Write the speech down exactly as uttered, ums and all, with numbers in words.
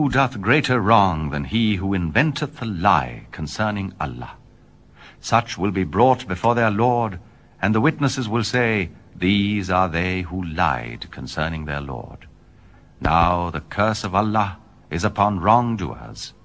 who doth greater wrong than he who inventeth a lie concerning Allah? Such will be brought before their Lord, and the witnesses will say, These are they who lied concerning their Lord. Now the curse of Allah is upon wrongdoers.